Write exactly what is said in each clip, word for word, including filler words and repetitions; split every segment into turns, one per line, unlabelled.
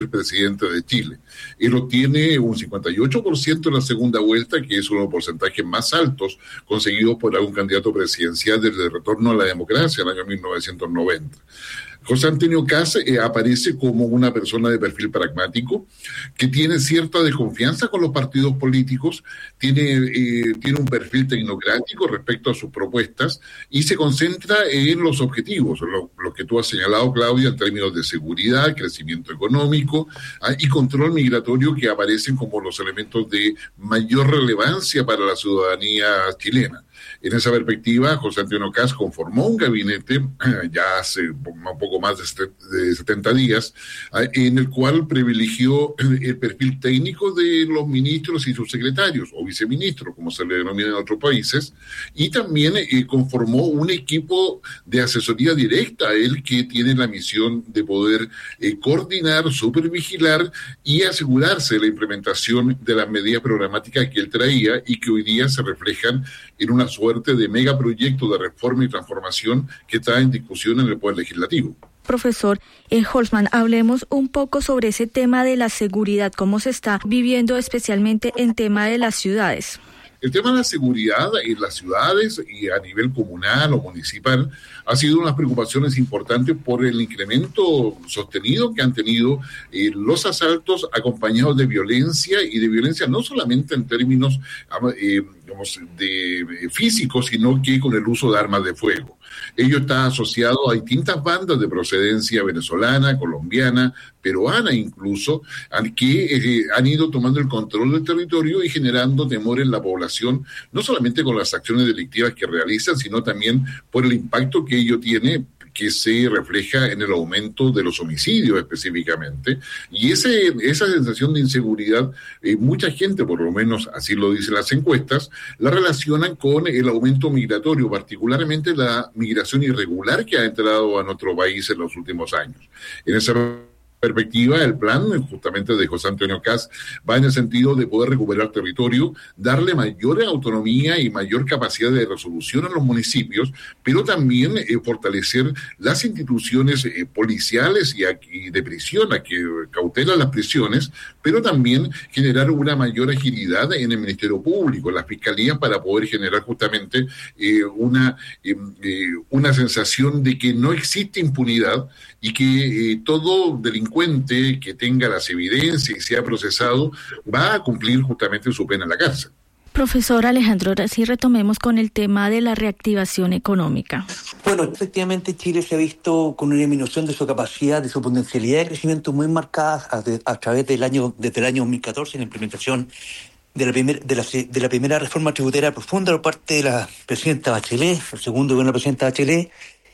presidente de Chile. Él obtiene un cincuenta y ocho por ciento en la segunda vuelta, que es uno de los porcentajes más altos conseguidos por algún candidato presidencial desde el retorno a la democracia en el año mil novecientos noventa. José Antonio Kast eh, aparece como una persona de perfil pragmático que tiene cierta desconfianza con los partidos políticos, tiene, eh, tiene un perfil tecnocrático respecto a sus propuestas y se concentra en los objetivos, lo, lo que tú has señalado, Claudia, en términos de seguridad, crecimiento económico ah, y control migratorio, que aparecen como los elementos de mayor relevancia para la ciudadanía chilena. En esa perspectiva, José Antonio Kast conformó un gabinete ya hace un poco más de setenta días, en el cual privilegió el perfil técnico de los ministros y sus secretarios, o viceministros, como se le denomina en otros países, y también eh, conformó un equipo de asesoría directa a él, que tiene la misión de poder eh, coordinar, supervigilar y asegurarse de la implementación de las medidas programáticas que él traía y que hoy día se reflejan en una suerte de megaproyecto de reforma y transformación que está en discusión en el Poder Legislativo.
Profesor eh, Holzman, hablemos un poco sobre ese tema de la seguridad, cómo se está viviendo especialmente en tema de las ciudades.
El tema de la seguridad en las ciudades y a nivel comunal o municipal ha sido unas preocupaciones importantes por el incremento sostenido que han tenido eh, los asaltos acompañados de violencia, y de violencia no solamente en términos eh, digamos, de, de físicos, sino que con el uso de armas de fuego. Ello está asociado a distintas bandas de procedencia venezolana, colombiana, peruana incluso, que eh, han ido tomando el control del territorio y generando temor en la población, no solamente con las acciones delictivas que realizan, sino también por el impacto que ello tiene, que se refleja en el aumento de los homicidios específicamente. Y ese, esa sensación de inseguridad, eh, mucha gente, por lo menos así lo dicen las encuestas, la relacionan con el aumento migratorio, particularmente la migración irregular que ha entrado a nuestro país en los últimos años. En esa perspectiva, el plan justamente de José Antonio Kast va en el sentido de poder recuperar territorio, darle mayor autonomía y mayor capacidad de resolución a los municipios, pero también eh, fortalecer las instituciones eh, policiales y, y de prisión, a que cautelan las prisiones, pero también generar una mayor agilidad en el Ministerio Público, en las fiscalías, para poder generar justamente eh, una, eh, eh, una sensación de que no existe impunidad y que eh, todo delincuente que tenga las evidencias y sea procesado va a cumplir justamente su pena en la cárcel.
Profesor Alejandro, ahora sí retomemos con el tema de la reactivación económica.
Bueno, efectivamente Chile se ha visto con una disminución de su capacidad, de su potencialidad de crecimiento muy marcada a, de, a través del año, desde el año dos mil catorce, en la implementación de la, primer, de, la, de la primera reforma tributaria profunda por parte de la presidenta Bachelet, el segundo gobierno de la presidenta Bachelet,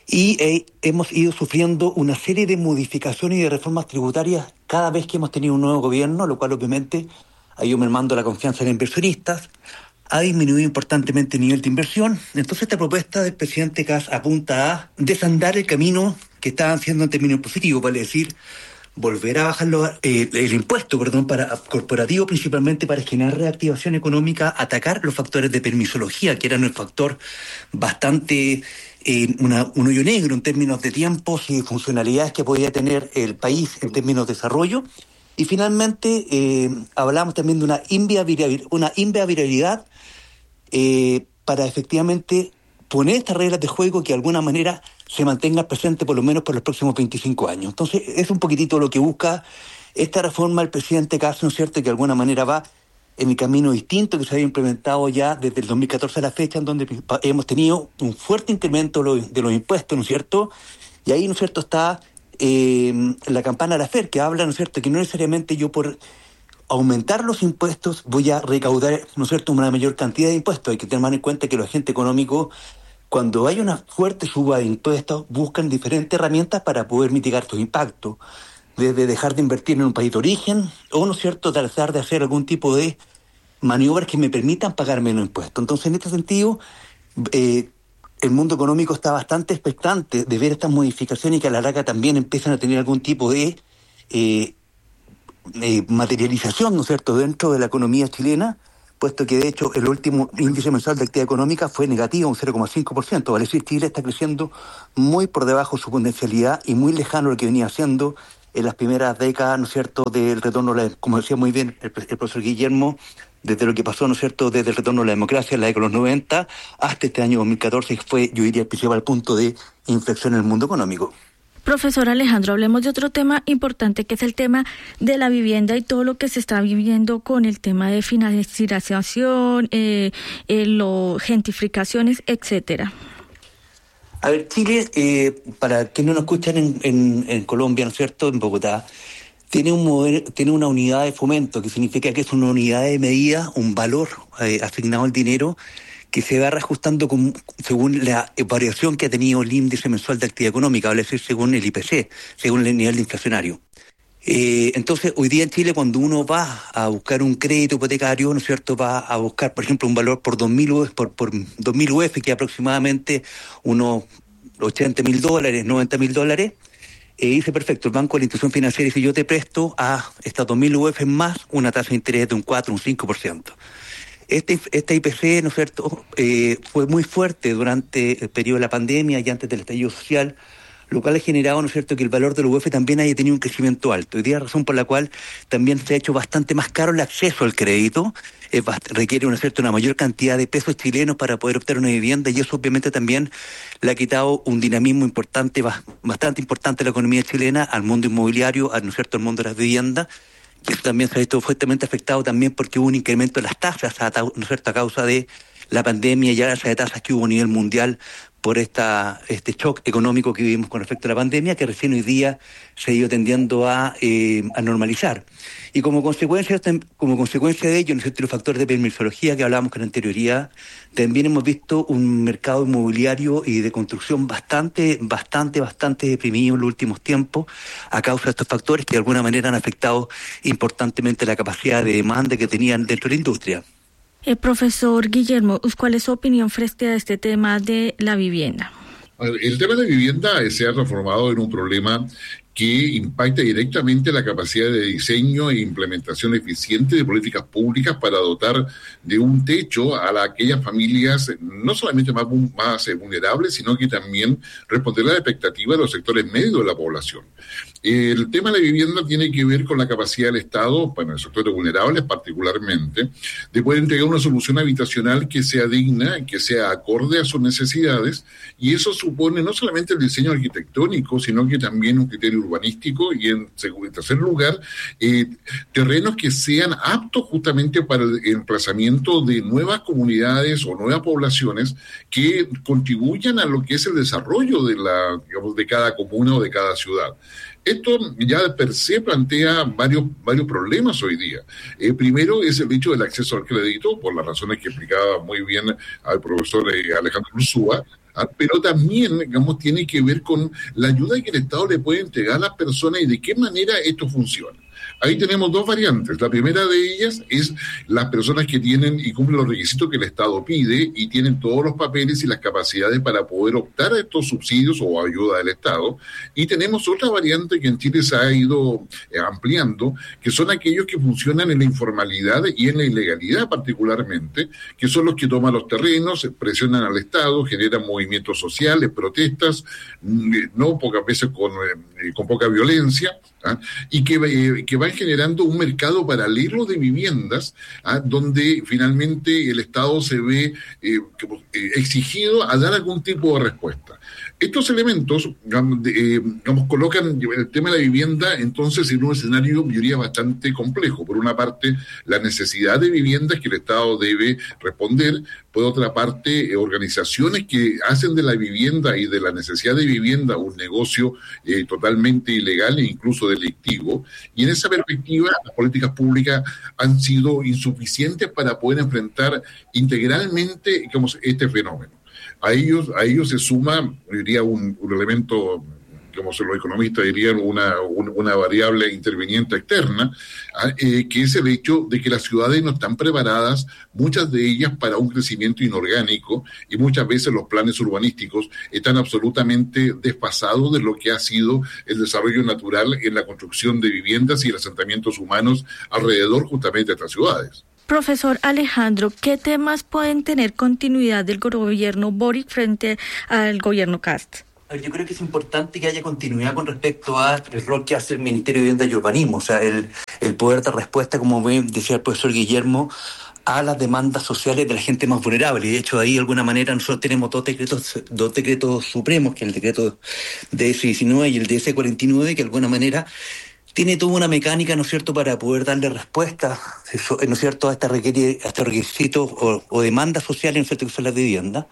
y eh, hemos ido sufriendo una serie de modificaciones y de reformas tributarias cada vez que hemos tenido un nuevo gobierno, lo cual obviamente ha ido mermando la confianza de los inversionistas, ha disminuido importantemente el nivel de inversión. Entonces esta propuesta del presidente Kast apunta a desandar el camino que estaban haciendo en términos positivos, vale decir, volver a bajar los, eh, el impuesto perdón, para corporativo, principalmente para generar reactivación económica, atacar los factores de permisología, que eran un factor bastante... Eh, una, un hoyo negro en términos de tiempos y funcionalidades que podía tener el país en términos de desarrollo. Y finalmente eh, hablamos también de una inviabilidad, una inviabilidad eh, para efectivamente poner estas reglas de juego que de alguna manera se mantengan presentes por lo menos por los próximos veinticinco años. Entonces es un poquitito lo que busca esta reforma el presidente Kast, ¿no es cierto?, que de alguna manera va en el camino distinto que se había implementado ya desde el dos mil catorce a la fecha, en donde hemos tenido un fuerte incremento de los impuestos, ¿no es cierto? Y ahí, ¿no es cierto?, está eh, la campana de la F E R, que habla, ¿no es cierto?, que no necesariamente yo por aumentar los impuestos voy a recaudar, ¿no es cierto?, una mayor cantidad de impuestos. Hay que tener en cuenta que los agentes económicos, cuando hay una fuerte suba de impuestos, buscan diferentes herramientas para poder mitigar sus impactos, desde dejar de invertir en un país de origen o, ¿no es cierto?, tratar de hacer algún tipo de maniobras que me permitan pagar menos impuestos. Entonces, en este sentido, eh, el mundo económico está bastante expectante de ver estas modificaciones y que a la larga también empiezan a tener algún tipo de eh, eh, materialización, ¿no es cierto?, dentro de la economía chilena, puesto que de hecho el último índice mensual de actividad económica fue negativo, un cero coma cinco por ciento. Vale decir, Chile está creciendo muy por debajo de su potencialidad y muy lejano de lo que venía haciendo en las primeras décadas, ¿no es cierto?, del retorno, a la, como decía muy bien el, el profesor Guillermo, desde lo que pasó, ¿no es cierto?, desde el retorno a la democracia en la década de los noventa hasta este año dos mil catorce, que fue, yo diría, el principal punto de inflexión en el mundo económico.
Profesor Alejandro, hablemos de otro tema importante, que es el tema de la vivienda y todo lo que se está viviendo con el tema de financiación, eh, eh, lo, gentrificaciones, etcétera.
A ver, Chile, eh, para quienes no nos escuchan en, en, en Colombia, ¿no es cierto?, en Bogotá, tiene un modelo, tiene una unidad de fomento, que significa que es una unidad de medida, un valor eh, asignado al dinero, que se va reajustando con, según la variación que ha tenido el índice mensual de actividad económica, vale decir, según el I P C, según el nivel inflacionario. Eh, entonces, hoy día en Chile, cuando uno va a buscar un crédito hipotecario, ¿no es cierto?, va a buscar, por ejemplo, un valor por dos mil U F, por, por dos mil U F, que es aproximadamente unos ochenta mil dólares, noventa mil dólares, eh, dice, perfecto, el banco de la institución financiera dice, yo te presto a estas dos mil U F más una tasa de interés de un cuatro, un cinco por ciento. Este, este I P C, ¿no es cierto?, eh, fue muy fuerte durante el periodo de la pandemia y antes del estallido social, lo cual ha generado, ¿no es cierto?, que el valor del U F también haya tenido un crecimiento alto. Y de la razón por la cual también se ha hecho bastante más caro el acceso al crédito, eh, requiere, ¿no es cierto?, una mayor cantidad de pesos chilenos para poder obtener una vivienda, y eso obviamente también le ha quitado un dinamismo importante, bastante importante a la economía chilena, al mundo inmobiliario, ¿no es cierto?, al mundo de las viviendas. Y eso también se ha visto fuertemente afectado también porque hubo un incremento de las tasas, ¿no es cierto?, a causa de la pandemia y a alza de tasas que hubo a nivel mundial por esta este shock económico que vivimos con respecto a la pandemia, que recién hoy día se ha ido tendiendo a, eh, a normalizar. Y como consecuencia, como consecuencia de ello, ¿no es cierto?, los factores de permisología que hablábamos con anterioridad, también hemos visto un mercado inmobiliario y de construcción bastante, bastante, bastante deprimido en los últimos tiempos, a causa de estos factores que de alguna manera han afectado importantemente la capacidad de demanda que tenían dentro de la industria.
Eh, profesor Guillermo, ¿cuál es su opinión frente a este tema de la vivienda?
El tema de vivienda se ha transformado en un problema que impacta directamente la capacidad de diseño e implementación eficiente de políticas públicas para dotar de un techo a la, aquellas familias no solamente más, más vulnerables, sino que también responder a la expectativa de los sectores medios de la población. El tema de la vivienda tiene que ver con la capacidad del Estado, bueno, en sectores vulnerables particularmente, de poder entregar una solución habitacional que sea digna, que sea acorde a sus necesidades, y eso supone no solamente el diseño arquitectónico, sino que también un criterio urbanístico y, en, en tercer lugar, eh, terrenos que sean aptos justamente para el emplazamiento de nuevas comunidades o nuevas poblaciones que contribuyan a lo que es el desarrollo de, la, digamos, de cada comuna o de cada ciudad. Esto ya per se plantea varios, varios problemas hoy día. Eh, primero es el hecho del acceso al crédito, por las razones que explicaba muy bien al profesor eh, Alejandro Ursúa, ¿ah? Pero también, digamos, tiene que ver con la ayuda que el Estado le puede entregar a las personas y de qué manera esto funciona. Ahí tenemos dos variantes. La primera de ellas es las personas que tienen y cumplen los requisitos que el Estado pide y tienen todos los papeles y las capacidades para poder optar a estos subsidios o ayuda del Estado. Y tenemos otra variante que en Chile se ha ido ampliando, que son aquellos que funcionan en la informalidad y en la ilegalidad particularmente, que son los que toman los terrenos, presionan al Estado, generan movimientos sociales, protestas, no pocas veces con, eh, con poca violencia, ¿ah? y que, eh, que van generando un mercado paralelo de viviendas, ¿ah? donde finalmente el Estado se ve eh, exigido a dar algún tipo de respuesta. Estos elementos, eh, digamos, colocan el tema de la vivienda entonces en un escenario, yo diría, bastante complejo. Por una parte, la necesidad de viviendas que el Estado debe responder. Por otra parte, eh, organizaciones que hacen de la vivienda y de la necesidad de vivienda un negocio eh, totalmente ilegal e incluso delictivo. Y en esa perspectiva, las políticas públicas han sido insuficientes para poder enfrentar integralmente, digamos, este fenómeno. A ellos, a ellos se suma, diría, un, un elemento, como los economistas dirían, una, una, una variable interviniente externa, eh, que es el hecho de que las ciudades no están preparadas, muchas de ellas, para un crecimiento inorgánico, y muchas veces los planes urbanísticos están absolutamente desfasados de lo que ha sido el desarrollo natural en la construcción de viviendas y de asentamientos humanos alrededor justamente de estas ciudades.
Profesor Alejandro, ¿qué temas pueden tener continuidad del gobierno Boric frente al gobierno Kast?
Yo creo que es importante que haya continuidad con respecto al rol que hace el Ministerio de Vivienda y Urbanismo, o sea, el, el poder dar respuesta, como decía el profesor Guillermo, a las demandas sociales de la gente más vulnerable. Y de hecho ahí de alguna manera nosotros tenemos dos decretos, dos decretos supremos, que es el decreto D S diecinueve y el D S cuarenta y nueve, que de alguna manera tiene toda una mecánica, ¿no es cierto?, para poder darle respuesta, ¿no es cierto?, a este requisito, a este requisito o, o demandas sociales, ¿no es cierto?, que son las de vivienda.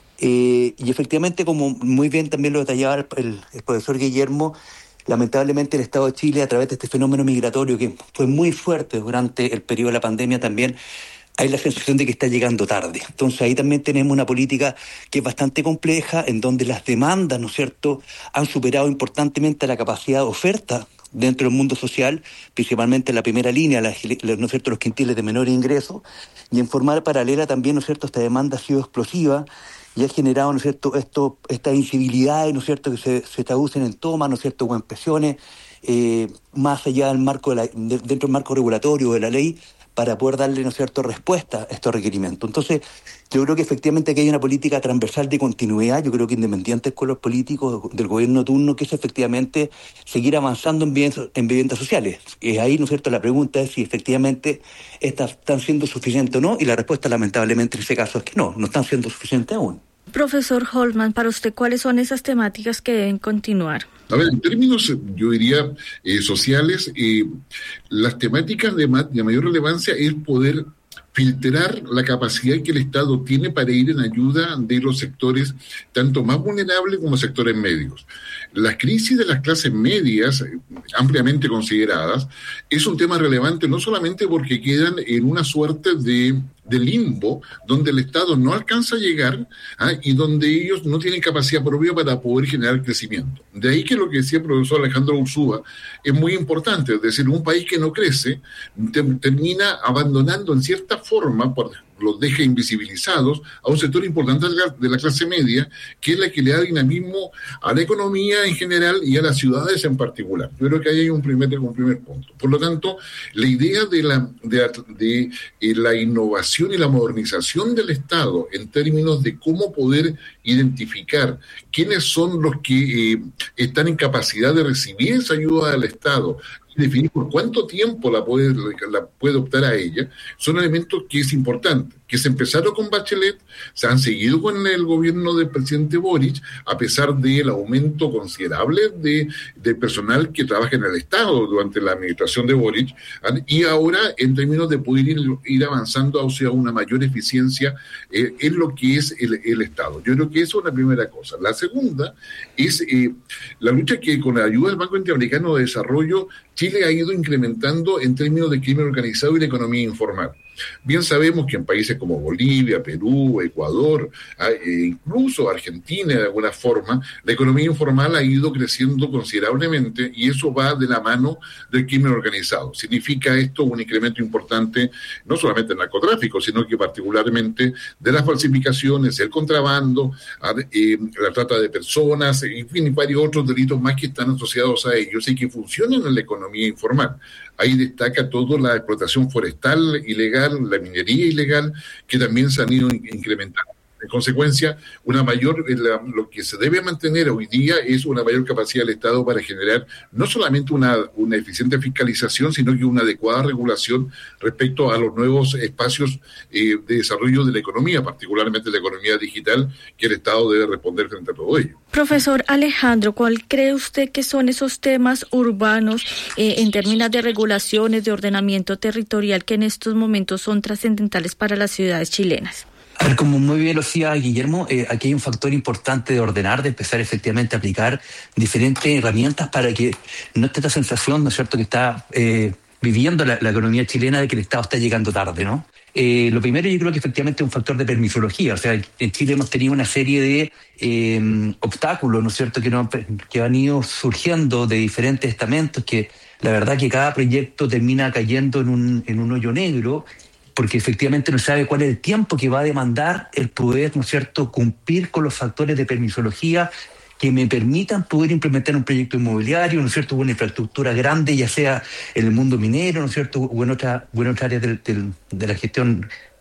Eh, y efectivamente, como muy bien también lo detallaba el, el, el profesor Guillermo, lamentablemente el Estado de Chile, a través de este fenómeno migratorio que fue muy fuerte durante el periodo de la pandemia también, hay la sensación de que está llegando tarde. Entonces ahí también tenemos una política que es bastante compleja, en donde las demandas, ¿no es cierto?, han superado importantemente la capacidad de oferta dentro del mundo social, principalmente en la primera línea, las, ¿no es cierto?, los quintiles de menores ingresos, y en forma paralela también, ¿no es cierto?, esta demanda ha sido explosiva y ha generado, ¿no es cierto?, esto, estas incivilidades, ¿no es cierto?, que se, se traducen en tomas, ¿no es cierto?, o en presiones, eh, más allá del marco de la, de, dentro del marco regulatorio de la ley, para poder darle, ¿no es cierto?, respuesta a estos requerimientos. Entonces, yo creo que efectivamente aquí hay una política transversal de continuidad, yo creo que independientes con los políticos del gobierno turno, que es efectivamente seguir avanzando en viviendas, en viviendas sociales. Y ahí, ¿no es cierto?, la pregunta es si efectivamente estas están siendo suficientes o no, y la respuesta lamentablemente en ese caso es que no, no están siendo suficientes aún.
Profesor Holman, para usted, ¿cuáles son esas temáticas que deben continuar?
A ver, en términos, yo diría, eh, sociales, eh, las temáticas de, ma- de mayor relevancia es poder filtrar la capacidad que el Estado tiene para ir en ayuda de los sectores tanto más vulnerables como sectores medios. La crisis de las clases medias, ampliamente consideradas, es un tema relevante no solamente porque quedan en una suerte de, de limbo donde el Estado no alcanza a llegar, ¿ah?, y donde ellos no tienen capacidad propia para poder generar crecimiento. De ahí que lo que decía el profesor Alejandro Ursúa es muy importante, es decir, un país que no crece te, termina abandonando en cierta forma, por los deja invisibilizados a un sector importante de la, de la clase media, que es la que le da dinamismo a la economía en general y a las ciudades en particular. Yo creo que ahí hay un primer, un primer punto. Por lo tanto, la idea de la, de, de, de la innovación y la modernización del Estado en términos de cómo poder identificar quiénes son los que eh, están en capacidad de recibir esa ayuda del Estado, definir por cuánto tiempo la puede, la puede optar a ella, son elementos que es importante, que se empezaron con Bachelet, se han seguido con el gobierno del presidente Boric, a pesar del aumento considerable de, de personal que trabaja en el Estado durante la administración de Boric, y ahora en términos de poder ir, ir avanzando hacia una mayor eficiencia eh, en lo que es el, el Estado. Yo creo que eso es una primera cosa. La segunda es eh, la lucha que con la ayuda del Banco Interamericano de Desarrollo Chile ha ido incrementando en términos de crimen organizado y la economía informal. Bien sabemos que en países como Bolivia, Perú, Ecuador, e incluso Argentina de alguna forma, la economía informal ha ido creciendo considerablemente y eso va de la mano del crimen organizado. Significa esto un incremento importante, no solamente en narcotráfico, sino que particularmente de las falsificaciones, el contrabando, eh, la trata de personas, en fin, y varios otros delitos más que están asociados a ellos y que funcionan en la economía informal. Ahí destaca todo la explotación forestal ilegal, la minería ilegal, que también se han ido incrementando. En consecuencia, una mayor, la, lo que se debe mantener hoy día es una mayor capacidad del Estado para generar no solamente una, una eficiente fiscalización, sino que una adecuada regulación respecto a los nuevos espacios eh, de desarrollo de la economía, particularmente la economía digital, que el Estado debe responder frente a todo ello.
Profesor Alejandro, ¿cuál cree usted que son esos temas urbanos eh, en términos de regulaciones, de ordenamiento territorial, que en estos momentos son trascendentales para las ciudades chilenas?
A ver, como muy bien lo decía Guillermo, eh, aquí hay un factor importante de ordenar, de empezar efectivamente a aplicar diferentes herramientas para que no esté esta sensación, ¿no es cierto?, que está eh, viviendo la, la economía chilena de que el Estado está llegando tarde, ¿no? Eh, lo primero yo creo que efectivamente es un factor de permisología, o sea, en Chile hemos tenido una serie de eh, obstáculos, ¿no es cierto?, que, no, que han ido surgiendo de diferentes estamentos, que la verdad que cada proyecto termina cayendo en un, en un hoyo negro, porque efectivamente no sabe cuál es el tiempo que va a demandar el poder, ¿no es cierto?, cumplir con los factores de permisología que me permitan poder implementar un proyecto inmobiliario, ¿no es cierto?, una infraestructura grande, ya sea en el mundo minero, ¿no es cierto?, o en otra, o en otra área del, del, de la gestión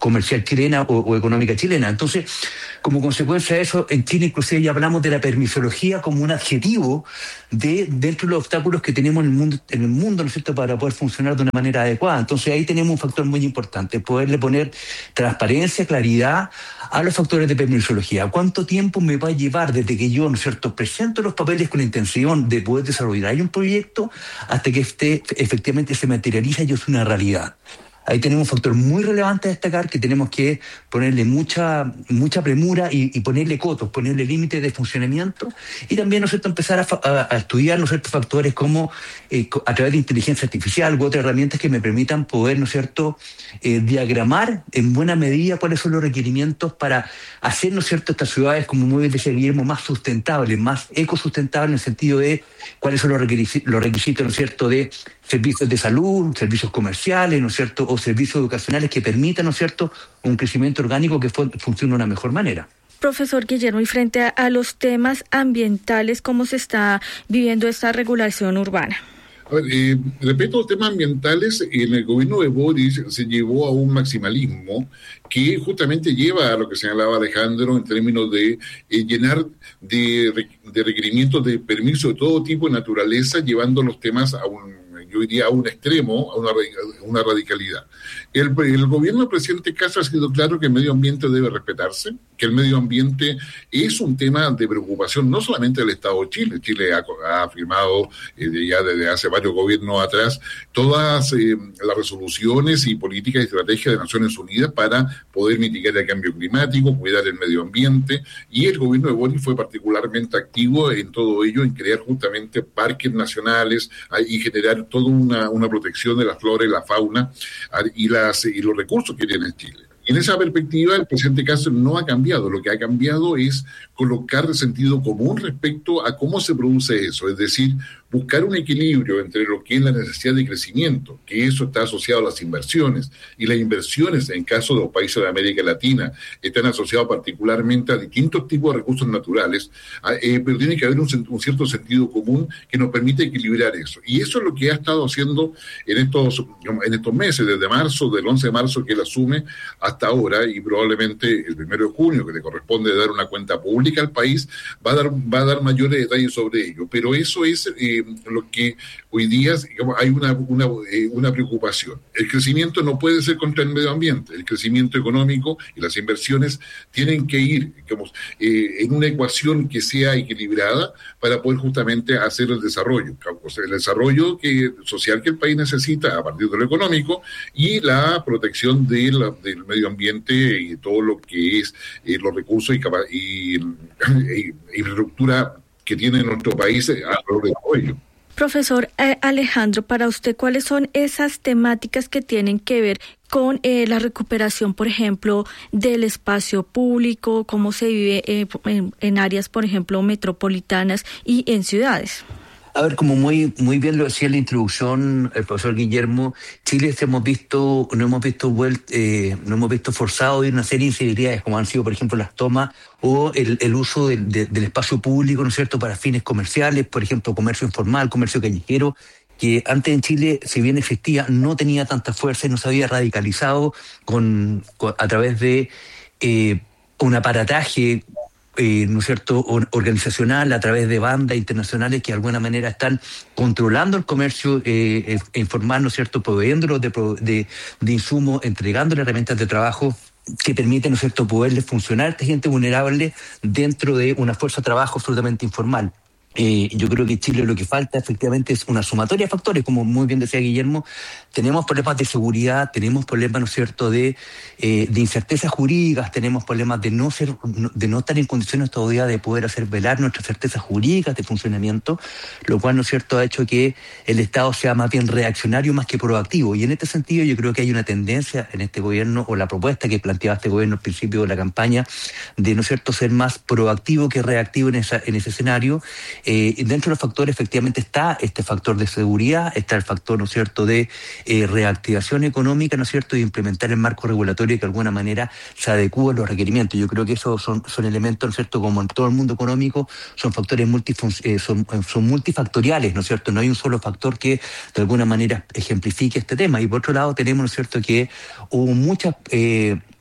comercial chilena o, o económica chilena. Entonces, como consecuencia de eso, en Chile inclusive ya hablamos de la permisología como un adjetivo de dentro de los obstáculos que tenemos en el mundo, en el mundo, ¿no es cierto?, para poder funcionar de una manera adecuada. Entonces ahí tenemos un factor muy importante, poderle poner transparencia, claridad a los factores de permisología. ¿Cuánto tiempo me va a llevar desde que yo, ¿no es cierto?, presento los papeles con la intención de poder desarrollar hay un proyecto hasta que esté, efectivamente se materializa y es una realidad? Ahí tenemos un factor muy relevante a destacar, que tenemos que ponerle mucha mucha premura y, y ponerle cotos, ponerle límites de funcionamiento, y también, ¿no es cierto?, empezar a, a, a estudiar, ¿no es cierto?, factores como eh, a través de inteligencia artificial u otras herramientas que me permitan poder, ¿no es cierto?, eh, diagramar en buena medida cuáles son los requerimientos para hacer, ¿no es cierto?, estas ciudades, como muy bien decía Guillermo, más sustentables, más ecosustentables, en el sentido de cuáles son los requisitos, los requisitos, ¿no es cierto?, de servicios de salud, servicios comerciales, ¿no es cierto?, o servicios educacionales que permitan, ¿no es cierto?, un crecimiento orgánico que fue, funcione de una mejor manera.
Profesor Guillermo, y frente a, a los temas ambientales, ¿cómo se está viviendo esta regulación urbana?
A ver, eh, respecto a los temas ambientales, en el gobierno de Boris se llevó a un maximalismo que justamente lleva a lo que señalaba Alejandro en términos de eh, llenar de, de requerimientos de permiso de todo tipo de naturaleza, llevando los temas a un, yo diría, a un extremo, a una, una radicalidad. El, el gobierno del presidente Castro ha sido claro que el medio ambiente debe respetarse, que el medio ambiente es un tema de preocupación no solamente del Estado de Chile. Chile ha, ha firmado eh, ya desde hace varios gobiernos atrás todas eh, las resoluciones y políticas y estrategias de Naciones Unidas para poder mitigar el cambio climático, cuidar el medio ambiente, y el gobierno de Boris fue particularmente activo en todo ello, en crear justamente parques nacionales y generar toda una, una protección de la flora y la fauna y, las, y los recursos que tiene Chile. En esa perspectiva, el presidente Castro no ha cambiado. Lo que ha cambiado es colocar sentido común respecto a cómo se produce eso, es decir, buscar un equilibrio entre lo que es la necesidad de crecimiento, que eso está asociado a las inversiones, y las inversiones, en caso de los países de América Latina, están asociados particularmente a distintos tipos de recursos naturales, eh, pero tiene que haber un, un cierto sentido común que nos permite equilibrar eso. Y eso es lo que ha estado haciendo en estos, en estos meses, desde marzo, del once de marzo que él asume, hasta ahora, y probablemente el primero de junio, que le corresponde dar una cuenta pública al país, va a dar, va a dar mayores detalles sobre ello. Pero eso es eh, lo que hoy día, digamos, hay una, una, eh, una preocupación. El crecimiento no puede ser contra el medio ambiente. El crecimiento económico y las inversiones tienen que ir, digamos, eh, en una ecuación que sea equilibrada para poder justamente hacer el desarrollo, o sea, el desarrollo que, social que el país necesita a partir de lo económico, y la protección de la, del medio ambiente y todo lo que es eh, los recursos y, y, y infraestructura que tiene nuestro país a lo largo de ello.
Profesor eh, Alejandro, para usted, ¿cuáles son esas temáticas que tienen que ver con eh, la recuperación, por ejemplo, del espacio público, cómo se vive eh, en, en áreas, por ejemplo, metropolitanas y en ciudades?
A ver, como muy muy bien lo decía en la introducción el profesor Guillermo, Chile hemos visto, no hemos visto vuelt, eh, no hemos visto forzado de una serie de inseguridades, como han sido, por ejemplo, las tomas o el, el uso de, de, del espacio público, ¿no es cierto?, para fines comerciales, por ejemplo, comercio informal, comercio callejero, que antes en Chile, si bien existía, no tenía tanta fuerza y no se había radicalizado con, con a través de eh, un aparataje, Eh, ¿no es cierto?, organizacional a través de bandas internacionales que de alguna manera están controlando el comercio eh, eh, informal, ¿no es cierto?, proveyéndolo de, de, de insumos, entregándole herramientas de trabajo que permiten, ¿no es cierto?, poderle funcionar a esta gente vulnerable dentro de una fuerza de trabajo absolutamente informal. Eh, yo creo que en Chile lo que falta efectivamente es una sumatoria de factores, como muy bien decía Guillermo. Tenemos problemas de seguridad, tenemos problemas, ¿no es cierto?, de, eh, de incertezas jurídicas, tenemos problemas de no ser, de no estar en condiciones todavía de poder hacer velar nuestras certezas jurídicas de funcionamiento, lo cual, ¿no es cierto?, ha hecho que el Estado sea más bien reaccionario más que proactivo. Y en este sentido yo creo que hay una tendencia en este gobierno, o la propuesta que planteaba este gobierno al principio de la campaña, de, ¿no es cierto?, ser más proactivo que reactivo en, esa, en ese escenario. Eh, dentro de los factores efectivamente está este factor de seguridad, está el factor, ¿no es cierto?, de eh, reactivación económica, ¿no es cierto?, y implementar el marco regulatorio que de alguna manera se adecúe a los requerimientos. Yo creo que esos son, son elementos, ¿no es cierto?, como en todo el mundo económico, son factores multifun- eh, son, son multifactoriales, ¿no es cierto?, no hay un solo factor que de alguna manera ejemplifique este tema. Y por otro lado tenemos, ¿no es cierto?, que hubo muchas... Eh,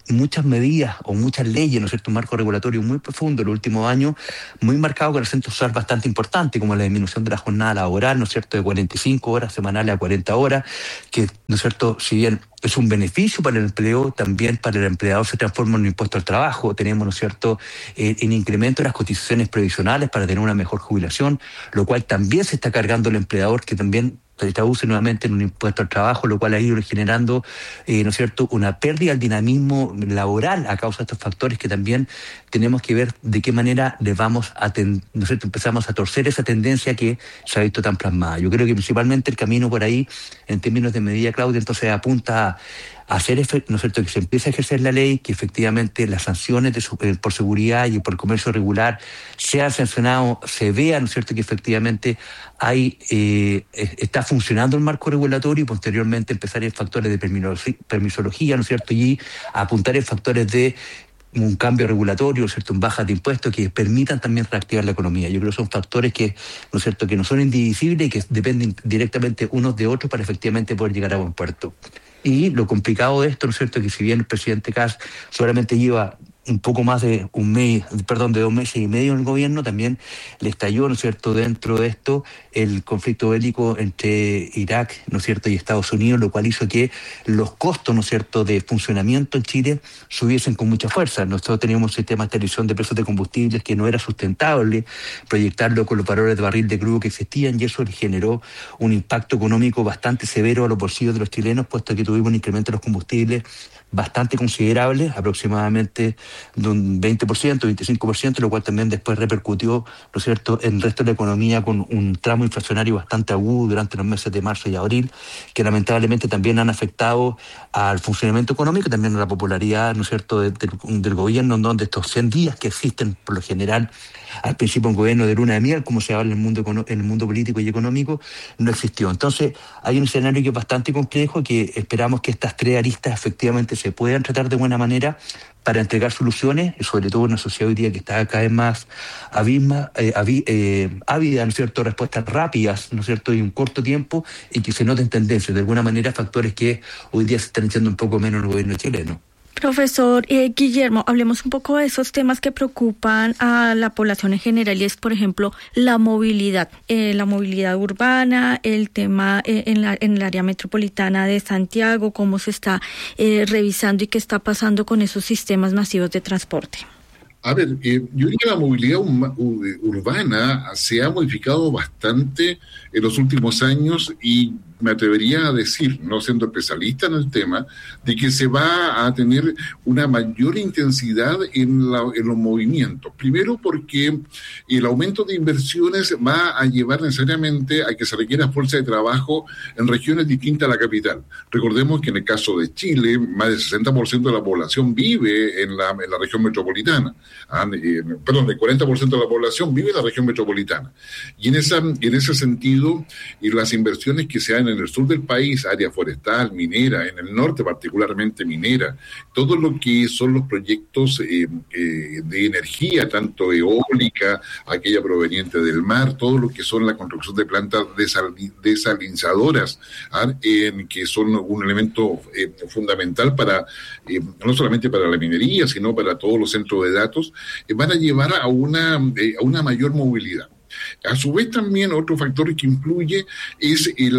muchas medidas o muchas leyes, ¿no es cierto?, un marco regulatorio muy profundo en los últimos años, muy marcado con acentos sociales bastante importantes, como la disminución de la jornada laboral, ¿no es cierto?, de cuarenta y cinco horas semanales a cuarenta horas, que, ¿no es cierto?, si bien es un beneficio para el empleo, también para el empleador se transforma en un impuesto al trabajo. Tenemos, ¿no es cierto?, eh, en incremento de las cotizaciones previsionales para tener una mejor jubilación, lo cual también se está cargando el empleador, que también se traduce nuevamente en un impuesto al trabajo, lo cual ha ido generando, eh, ¿no es cierto?, una pérdida del dinamismo laboral a causa de estos factores que también tenemos que ver de qué manera les vamos a, ten, ¿no es cierto?, empezamos a torcer esa tendencia que se ha visto tan plasmada. Yo creo que principalmente el camino por ahí, en términos de medida, Claudia, entonces apunta a hacer, ¿no es cierto?, que se empiece a ejercer la ley, que efectivamente las sanciones de su, eh, por seguridad y por comercio regular sean sancionados, se vea, ¿no es cierto?, que efectivamente hay eh, está funcionando el marco regulatorio, y posteriormente empezar en factores de permisología, ¿no es cierto?, y apuntar en factores de un cambio regulatorio, ¿cierto?, en bajas de impuestos que permitan también reactivar la economía. Yo creo que son factores que, ¿no es cierto?, que no son indivisibles y que dependen directamente unos de otros para efectivamente poder llegar a buen puerto. Y lo complicado de esto, ¿no es cierto?, que si bien el presidente Kast solamente lleva un poco más de un mes, perdón, de dos meses y medio en el gobierno, también le estalló, ¿no es cierto?, dentro de esto el conflicto bélico entre Irak, ¿no es cierto?, y Estados Unidos, lo cual hizo que los costos, ¿no es cierto?, de funcionamiento en Chile subiesen con mucha fuerza. Nosotros teníamos un sistema de estabilización de precios de combustibles que no era sustentable proyectarlo con los valores de barril de crudo que existían, y eso generó un impacto económico bastante severo a los bolsillos de los chilenos, puesto que tuvimos un incremento de los combustibles bastante considerable, aproximadamente de un veinte por ciento, veinticinco por ciento, lo cual también después repercutió, ¿no es cierto?, en el resto de la economía, con un tramo inflacionario bastante agudo durante los meses de marzo y abril, que lamentablemente también han afectado al funcionamiento económico y también a la popularidad, ¿no es cierto?, de, de, del gobierno, donde estos cien días que existen por lo general al principio un gobierno de luna de miel, como se habla en el mundo en el mundo político y económico, no existió. Entonces hay un escenario que es bastante complejo, que esperamos que estas tres aristas efectivamente se puedan tratar de buena manera para entregar soluciones, sobre todo en una sociedad hoy día que está cada vez más abisma, eh, avi, eh, ávida, ¿no es cierto?, respuestas rápidas, ¿no es cierto?, y un corto tiempo, y que se noten tendencias, de alguna manera factores que hoy día se están echando un poco menos en el gobierno chileno.
Profesor eh, Guillermo, hablemos un poco de esos temas que preocupan a la población en general, y es, por ejemplo, la movilidad, eh, la movilidad urbana, el tema eh, en, la, en el área metropolitana de Santiago, cómo se está eh, revisando y qué está pasando con esos sistemas masivos de transporte.
A ver, eh, yo diría que la movilidad ur- urbana se ha modificado bastante en los últimos años, y me atrevería a decir, no siendo especialista en el tema, de que se va a tener una mayor intensidad en, la, en los movimientos. Primero porque el aumento de inversiones va a llevar necesariamente a que se requiera fuerza de trabajo en regiones distintas a la capital. Recordemos que en el caso de Chile, más del sesenta por ciento de la población vive en la, en la región metropolitana. Ah, eh, perdón, el cuarenta por ciento de la población vive en la región metropolitana. Y en, esa, en ese sentido, y las inversiones que se dan en el sur del país, área forestal, minera, en el norte particularmente minera, todo lo que son los proyectos eh, eh, de energía, tanto eólica, aquella proveniente del mar, todo lo que son la construcción de plantas desal, desalinizadoras, ¿ah? eh, que son un elemento eh, fundamental para, eh, no solamente para la minería, sino para todos los centros de datos, eh, van a llevar a una, eh, a una mayor movilidad. A su vez, también otro factor que influye es el,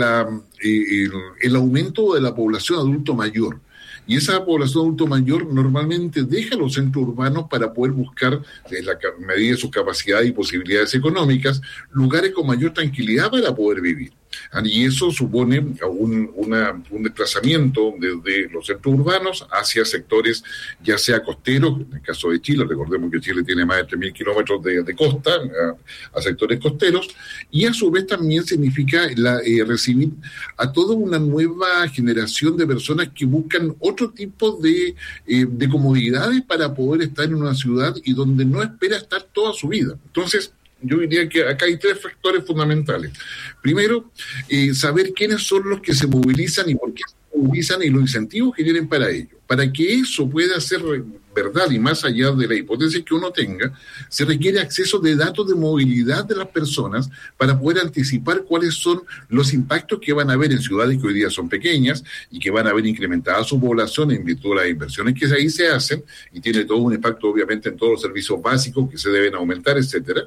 el, el aumento de la población adulto mayor. Y esa población adulto mayor normalmente deja los centros urbanos para poder buscar, en la medida de sus capacidades y posibilidades económicas, lugares con mayor tranquilidad para poder vivir. Y eso supone un, una, un desplazamiento desde los centros urbanos hacia sectores, ya sea costeros, en el caso de Chile, recordemos que Chile tiene más de tres mil kilómetros de, de costa, a, a sectores costeros, y a su vez también significa la, eh, recibir a toda una nueva generación de personas que buscan otro tipo de, eh, de comodidades para poder estar en una ciudad y donde no espera estar toda su vida. Entonces, yo diría que acá hay tres factores fundamentales. Primero, eh, saber quiénes son los que se movilizan y por qué se movilizan y los incentivos que tienen para ello. Para que eso pueda ser verdad y más allá de la hipótesis que uno tenga, se requiere acceso de datos de movilidad de las personas para poder anticipar cuáles son los impactos que van a haber en ciudades que hoy día son pequeñas y que van a ver incrementada su población en virtud de las inversiones que ahí se hacen, y tiene todo un impacto obviamente en todos los servicios básicos que se deben aumentar, etcétera.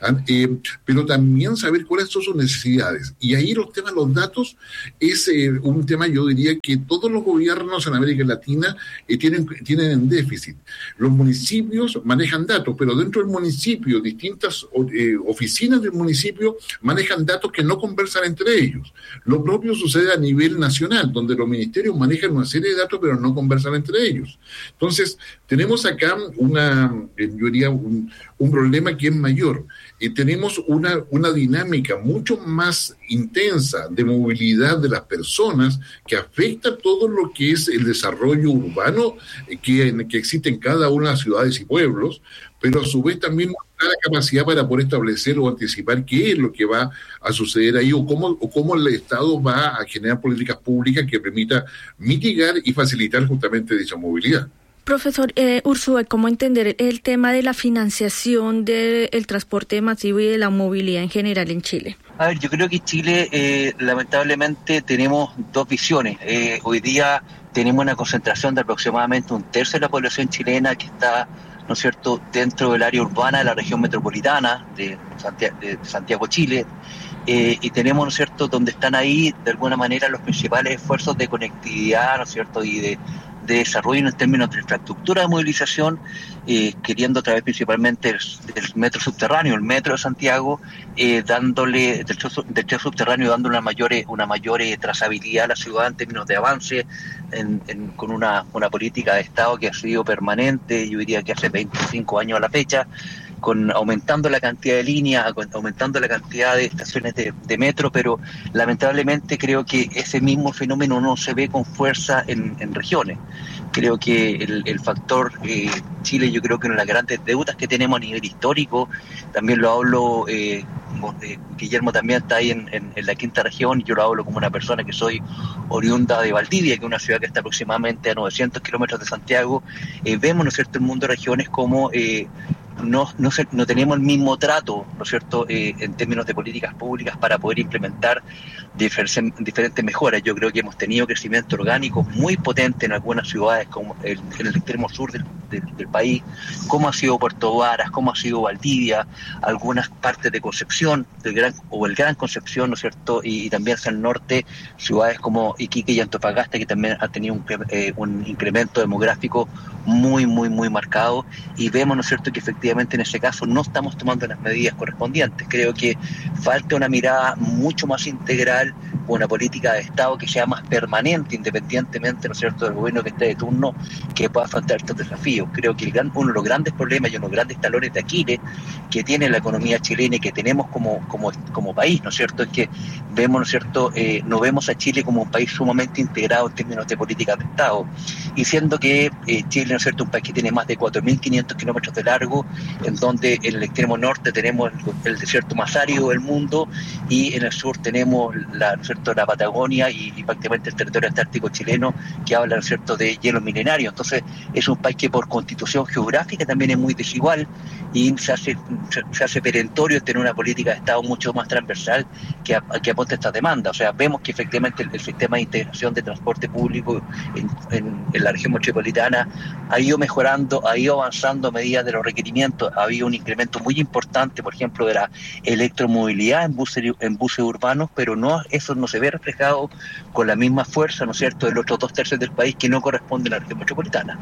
Eh, pero también saber cuáles son sus necesidades. Y ahí los temas, los datos, es eh, un tema, yo diría, que todos los gobiernos en América Latina eh, tienen, tienen en déficit. Los municipios manejan datos, pero dentro del municipio, distintas eh, oficinas del municipio manejan datos que no conversan entre ellos. Lo propio sucede a nivel nacional, donde los ministerios manejan una serie de datos, pero no conversan entre ellos. Entonces, tenemos acá una, eh, yo diría, un, un problema que es mayor. Eh, tenemos una, una dinámica mucho más intensa de movilidad de las personas que afecta todo lo que es el desarrollo urbano eh, que, que existe en cada una de las ciudades y pueblos, pero a su vez también nos da la capacidad para poder establecer o anticipar qué es lo que va a suceder ahí o cómo, o cómo el Estado va a generar políticas públicas que permita mitigar y facilitar justamente dicha movilidad.
Profesor eh, Urzúa, ¿cómo entender el tema de la financiación del transporte masivo y de la movilidad en general en Chile?
A ver, yo creo que Chile, eh, lamentablemente, tenemos dos visiones. Eh, hoy día tenemos una concentración de aproximadamente un tercio de la población chilena que está, ¿no es cierto?, dentro del área urbana de la región metropolitana de Santiago, de Santiago Chile. Eh, y tenemos, ¿no es cierto?, donde están ahí, de alguna manera, los principales esfuerzos de conectividad, ¿no es cierto?, y de de desarrollo en términos de infraestructura de movilización, eh, queriendo a través principalmente del, del metro subterráneo, el metro de Santiago, eh, dándole, del tren subterráneo, dándole una mayor, una mayor trazabilidad a la ciudad en términos de avance, en, en, con una, una política de Estado que ha sido permanente, yo diría que hace veinticinco años a la fecha, con aumentando la cantidad de líneas, aumentando la cantidad de estaciones de, de metro, pero lamentablemente creo que ese mismo fenómeno no se ve con fuerza en, en regiones. Creo que el, el factor eh, Chile, yo creo que una de las grandes deudas que tenemos a nivel histórico, también lo hablo, eh, eh, Guillermo también está ahí en, en, en la quinta región, y yo lo hablo como una persona que soy oriunda de Valdivia, que es una ciudad que está aproximadamente a novecientos kilómetros de Santiago. Eh, vemos, ¿no es cierto?, el mundo de regiones como eh, No, no, se, no tenemos el mismo trato, ¿no es cierto?, eh, en términos de políticas públicas para poder implementar diferentes, diferentes mejoras. Yo creo que hemos tenido crecimiento orgánico muy potente en algunas ciudades, como el, en el extremo sur del, del, del país, como ha sido Puerto Varas, como ha sido Valdivia, algunas partes de Concepción, del gran, o el Gran Concepción, ¿no es cierto?, y, y también hacia el norte, ciudades como Iquique y Antofagasta, que también han tenido un, eh, un incremento demográfico muy, muy, muy marcado, y vemos, ¿no es cierto?, que efectivamente en ese caso no estamos tomando las medidas correspondientes. Creo que falta una mirada mucho más integral, una política de Estado que sea más permanente, independientemente, ¿no es cierto?, del gobierno que esté de turno, que pueda afrontar estos desafíos. Creo que el gran, uno de los grandes problemas y uno de los grandes talones de Aquiles que tiene la economía chilena y que tenemos como, como, como país, ¿no es cierto?, es que vemos, ¿no es cierto?, eh, no vemos a Chile como un país sumamente integrado en términos de políticas de Estado, y siendo que eh, Chile, ¿no es cierto?, un país que tiene más de cuatro mil quinientos kilómetros de largo, en donde en el extremo norte tenemos el, el desierto más árido del mundo, y en el sur tenemos la, ¿no es cierto?, la Patagonia y, y prácticamente el territorio antártico chileno, que habla, ¿no es cierto?, de hielo milenario. Entonces es un país que por constitución geográfica también es muy desigual, y se hace, se, se hace perentorio tener una política de Estado mucho más transversal que, a, que apunte estas demandas. O sea, vemos que efectivamente el, el sistema de integración de transporte público en, en, en la región metropolitana ha ido mejorando, ha ido avanzando a medida de los requerimientos. Ha habido un incremento muy importante, por ejemplo, de la electromovilidad en buses, en buses urbanos, pero no, eso no se ve reflejado con la misma fuerza, ¿no es cierto?, de los otros dos tercios del país que no corresponden a la región metropolitana.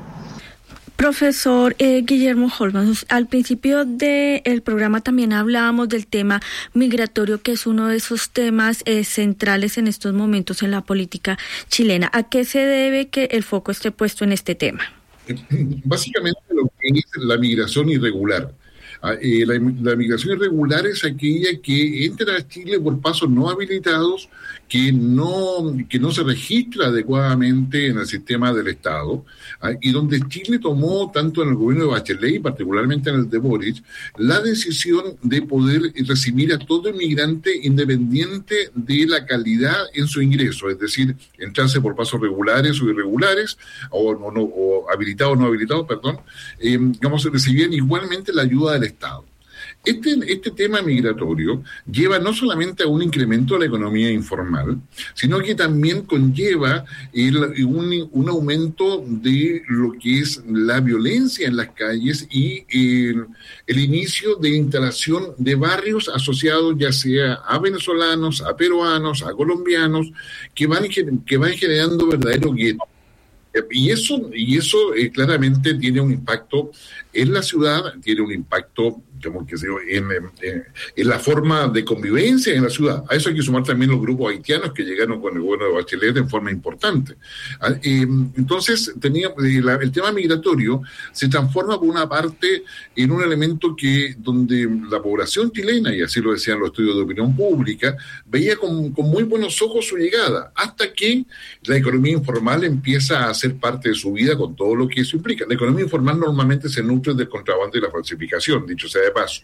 Profesor eh, Guillermo Holman, al principio del programa también hablábamos del tema migratorio, que es uno de esos temas eh, centrales en estos momentos en la política chilena. ¿A qué se debe que el foco esté puesto en este tema?
Básicamente lo que es la migración irregular. Eh, la, la migración irregular es aquella que entra a Chile por pasos no habilitados, que no, que no se registra adecuadamente en el sistema del Estado, ¿eh? y donde Chile tomó, tanto en el gobierno de Bachelet y particularmente en el de Boric, la decisión de poder recibir a todo inmigrante independiente de la calidad en su ingreso, es decir, entrarse por pasos regulares o irregulares, o, o, no, o habilitados o no habilitados, perdón, eh, digamos, recibían igualmente la ayuda del Estado. Este, este tema migratorio lleva no solamente a un incremento de la economía informal, sino que también conlleva el, un, un aumento de lo que es la violencia en las calles y el, el inicio de instalación de barrios asociados ya sea a venezolanos, a peruanos, a colombianos, que van, que van generando verdaderos guetos. Y eso, y eso eh, claramente tiene un impacto en la ciudad, tiene un impacto, digamos, que se, en, en, en la forma de convivencia en la ciudad. A eso hay que sumar también los grupos haitianos que llegaron con el gobierno de Bachelet en forma importante. Eh, entonces, tenía, eh, la, el tema migratorio se transforma por una parte en un elemento que donde la población chilena, y así lo decían los estudios de opinión pública, veía con, con muy buenos ojos su llegada, hasta que la economía informal empieza a ser parte de su vida con todo lo que eso implica. La economía informal normalmente se nutre del contrabando y la falsificación, dicho sea de paso,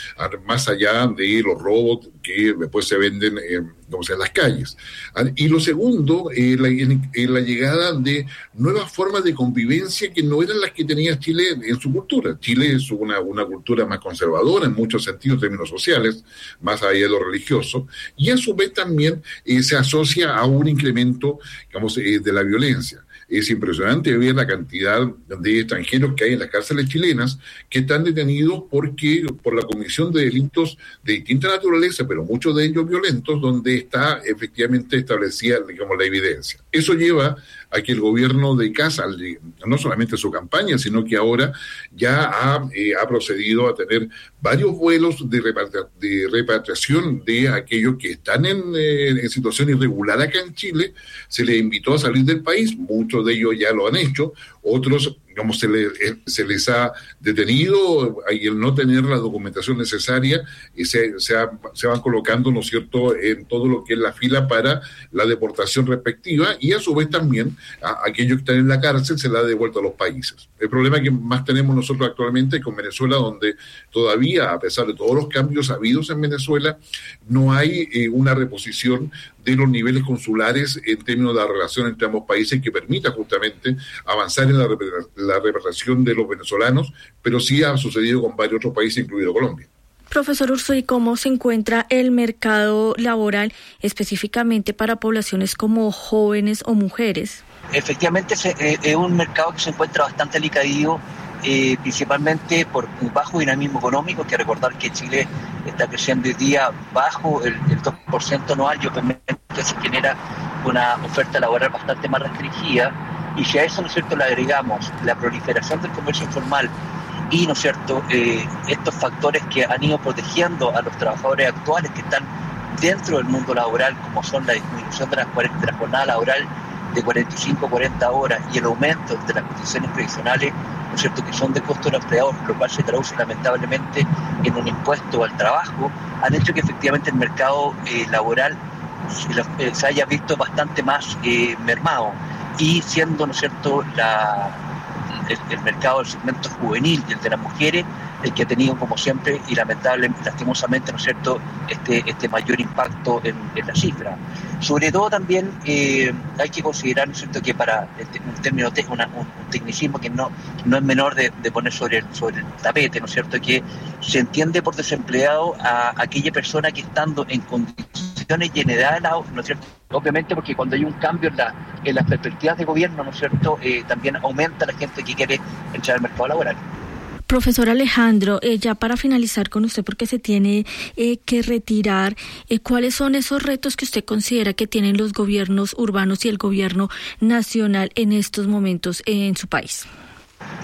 más allá de los robos que después se venden eh, digamos, en las calles. Y lo segundo, eh, la, eh, la llegada de nuevas formas de convivencia que no eran las que tenía Chile en su cultura. Chile es una, una cultura más conservadora en muchos sentidos, en términos sociales, más allá de lo religioso, y a su vez también eh, se asocia a un incremento, digamos, eh, de la violencia. Es impresionante ver la cantidad de extranjeros que hay en las cárceles chilenas que están detenidos porque por la comisión de delitos de distinta naturaleza, pero muchos de ellos violentos, donde está efectivamente establecida, digamos, la evidencia. Eso lleva a que el gobierno de Kast, no solamente su campaña, sino que ahora ya ha, eh, ha procedido a tener varios vuelos de, repatri- de repatriación de aquellos que están en, eh, en situación irregular acá en Chile. Se les invitó a salir del país, muchos de ellos ya lo han hecho, otros, digamos, se, le, se les ha detenido y el no tener la documentación necesaria y se, se, ha, se van colocando, ¿no es cierto?, en todo lo que es la fila para la deportación respectiva, y a su vez también a aquellos que están en la cárcel se la ha devuelto a los países. El problema que más tenemos nosotros actualmente es con Venezuela, donde todavía, a pesar de todos los cambios habidos en Venezuela, no hay eh, una reposición de los niveles consulares en términos de la relación entre ambos países que permita justamente avanzar en la, la repatriación de los venezolanos, pero sí ha sucedido con varios otros países, incluido Colombia.
Profesor Ursoy, ¿cómo se encuentra el mercado laboral específicamente para poblaciones como jóvenes o mujeres?
Efectivamente, es eh, un mercado que se encuentra bastante alicaído, eh, principalmente por un bajo dinamismo económico. Hay que recordar que Chile está creciendo hoy día bajo el, el dos por ciento anual, y obviamente se genera una oferta laboral bastante más restringida. Y si a eso, ¿no es cierto?, le agregamos la proliferación del comercio informal y, ¿no es cierto?, eh, estos factores que han ido protegiendo a los trabajadores actuales que están dentro del mundo laboral, como son la disminución de la, de la jornada laboral de cuarenta y cinco a cuarenta horas y el aumento de las condiciones previsionales, ¿no es cierto?, que son de costo del empleador, lo cual se traduce lamentablemente en un impuesto al trabajo, han hecho que efectivamente el mercado eh, laboral se, eh, se haya visto bastante más eh, mermado, y siendo, ¿no es cierto?, la El, el mercado del segmento juvenil y el de las mujeres, el que ha tenido, como siempre, y lamentablemente, lastimosamente, ¿no es cierto?, este, este mayor impacto en, en la cifra. Sobre todo también eh, hay que considerar, ¿no es cierto?, que para este, un término, te, una, un, un tecnicismo que no, no es menor de, de poner sobre el, sobre el tapete, ¿no es cierto?, que se entiende por desempleado a, a aquella persona que, estando en condiciones y en edad, ¿no es cierto?, obviamente porque cuando hay un cambio en, la, en las perspectivas de gobierno, ¿no es cierto?, eh, también aumenta la gente que quiere entrar al mercado laboral.
Profesor Alejandro, eh, ya para finalizar con usted, porque se tiene eh, que retirar, eh, ¿cuáles son esos retos que usted considera que tienen los gobiernos urbanos y el gobierno nacional en estos momentos eh, en su país?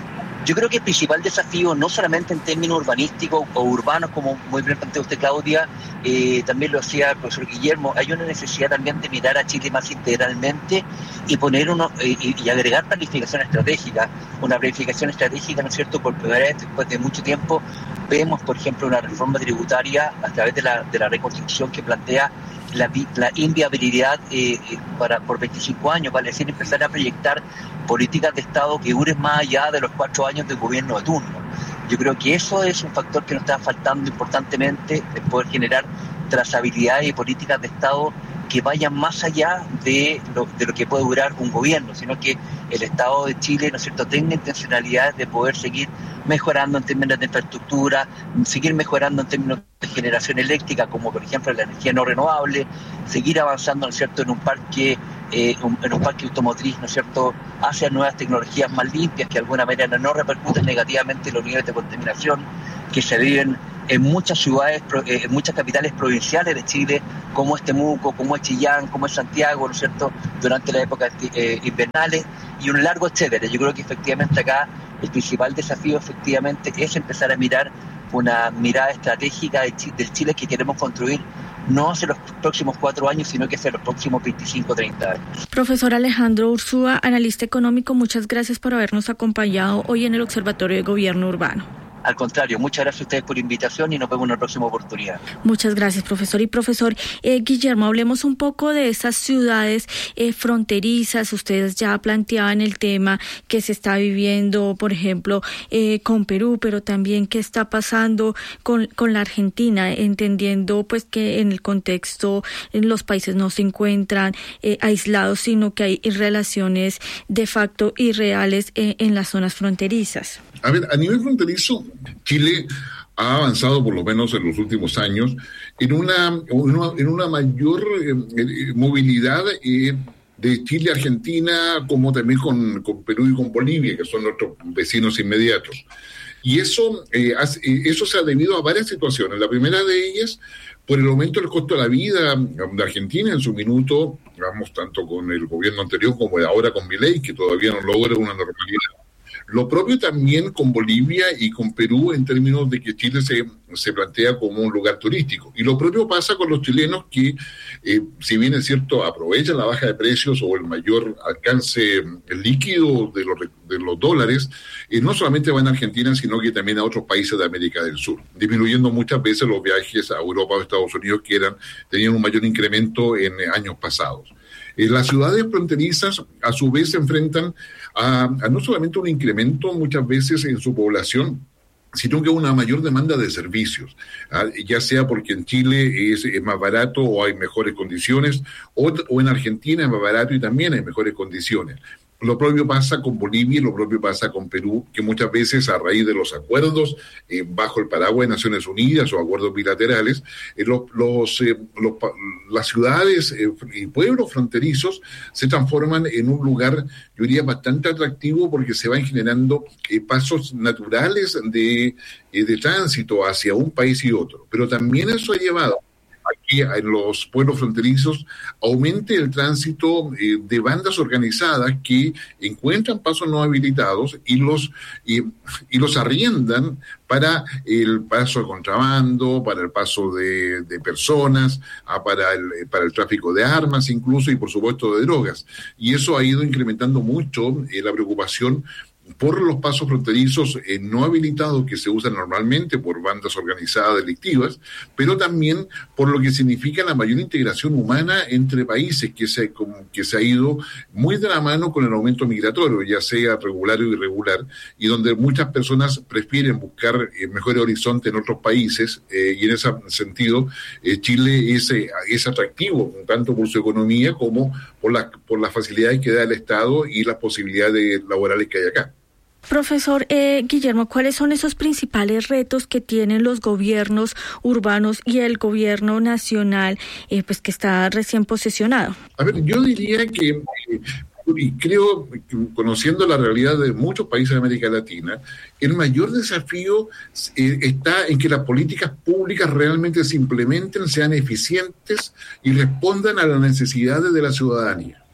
Yo creo que el principal desafío, no solamente en términos urbanísticos o urbanos, como muy bien planteó usted, Claudia, eh, también lo hacía el profesor Guillermo, hay una necesidad también de mirar a Chile más integralmente y poner uno eh, y, y agregar planificación estratégica. Una planificación estratégica, ¿no es cierto?, por primera vez después de mucho tiempo, vemos, por ejemplo, una reforma tributaria a través de la, de la reconstrucción que plantea la, la inviabilidad eh, para, por veinticinco años, vale decir, empezar a proyectar políticas de Estado que duren más allá de los cuatro años del gobierno de turno. Yo creo que eso es un factor que nos está faltando importantemente, de poder generar trazabilidad y políticas de Estado que vayan más allá de lo, de lo que puede durar un gobierno, sino que el Estado de Chile, ¿no es cierto?, tenga intencionalidades de poder seguir mejorando en términos de infraestructura, seguir mejorando en términos de generación eléctrica, como por ejemplo la energía no renovable, seguir avanzando, ¿no es cierto?, en un parque eh, un, en un parque automotriz, ¿no es cierto?, hacia nuevas tecnologías más limpias que de alguna manera no repercuten negativamente en los niveles de contaminación que se viven en muchas ciudades, en muchas capitales provinciales de Chile, como es Temuco, como es Chillán, como es Santiago, ¿no es cierto?, durante las épocas eh, invernales y un largo etcétera. Yo creo que efectivamente acá el principal desafío efectivamente es empezar a mirar una mirada estratégica de Chile, del Chile que queremos construir no hacia los próximos cuatro años, sino que hacia los próximos veinticinco, treinta años.
Profesor Alejandro Ursúa, analista económico, muchas gracias por habernos acompañado hoy en el Observatorio de Gobierno Urbano.
Al contrario, muchas gracias a ustedes por la invitación y nos vemos en la próxima oportunidad.
Muchas gracias, profesor. Y profesor eh, Guillermo, hablemos un poco de esas ciudades eh, fronterizas. Ustedes ya planteaban el tema que se está viviendo, por ejemplo, eh, con Perú, pero también qué está pasando con, con la Argentina, entendiendo pues que en el contexto en los países no se encuentran eh, aislados, sino que hay relaciones de facto y reales eh, en las zonas fronterizas.
A ver, a nivel fronterizo, Chile ha avanzado, por lo menos en los últimos años, en una, en una mayor eh, movilidad eh, de Chile a Argentina, como también con, con Perú y con Bolivia, que son nuestros vecinos inmediatos. Y eso, eh, hace, eso se ha debido a varias situaciones. La primera de ellas, por el aumento del costo de la vida de Argentina en su minuto, vamos, tanto con el gobierno anterior como ahora con Milei, que todavía no logra una normalidad. Lo propio también con Bolivia y con Perú en términos de que Chile se, se plantea como un lugar turístico. Y lo propio pasa con los chilenos que, eh, si bien es cierto, aprovechan la baja de precios o el mayor alcance líquido de los, de los dólares, eh, no solamente van a Argentina, sino que también a otros países de América del Sur, disminuyendo muchas veces los viajes a Europa o Estados Unidos que eran, tenían un mayor incremento en años pasados. Eh, las ciudades fronterizas, a su vez, se enfrentan a, a no solamente un incremento muchas veces en su población, sino que una mayor demanda de servicios, ¿ah? Ya sea porque en Chile es, es más barato o hay mejores condiciones, o, o en Argentina es más barato y también hay mejores condiciones. Lo propio pasa con Bolivia y lo propio pasa con Perú, que muchas veces a raíz de los acuerdos eh, bajo el paraguas de Naciones Unidas o acuerdos bilaterales, eh, los, los, eh, los, las ciudades eh, y pueblos fronterizos se transforman en un lugar, yo diría, bastante atractivo porque se van generando eh, pasos naturales de, eh, de tránsito hacia un país y otro. Pero también eso ha llevado aquí en los pueblos fronterizos aumente el tránsito eh, de bandas organizadas que encuentran pasos no habilitados y los y, y los arriendan para el paso de contrabando, para el paso de, de personas, ah, para el para el tráfico de armas incluso y por supuesto de drogas. Y eso ha ido incrementando mucho eh, la preocupación por los pasos fronterizos eh, no habilitados que se usan normalmente por bandas organizadas delictivas, pero también por lo que significa la mayor integración humana entre países que se, como, que se ha ido muy de la mano con el aumento migratorio, ya sea regular o irregular, y donde muchas personas prefieren buscar eh, mejores horizontes en otros países, eh, y en ese sentido eh, Chile es, eh, es atractivo, tanto por su economía como por, la, por las facilidades que da el Estado y las posibilidades laborales que hay acá.
Profesor eh, Guillermo, ¿cuáles son esos principales retos que tienen los gobiernos urbanos y el gobierno nacional, eh, pues que está recién posesionado?
A ver, yo diría que, eh, y creo, conociendo la realidad de muchos países de América Latina, el mayor desafío eh, está en que las políticas públicas realmente se implementen, sean eficientes y respondan a las necesidades de la ciudadanía.